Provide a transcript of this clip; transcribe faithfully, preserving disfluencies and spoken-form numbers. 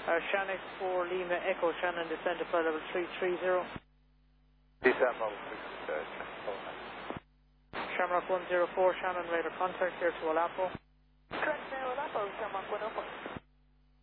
Uh, Shannon four Lima Echo, Shannon descend to flight level three three zero. Descend level three three zero. Shamrock one zero four, Shannon radar contact here to Olapo. Correct, Olapo, Shamrock one oh four.